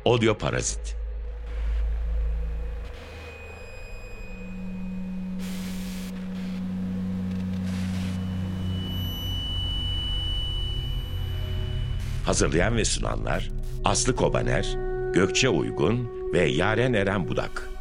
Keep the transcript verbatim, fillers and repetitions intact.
Odyoparazit. Hazırlayan ve sunanlar Aslı Kobaner, Gökçe Uygun ve Yaren Eren Budak.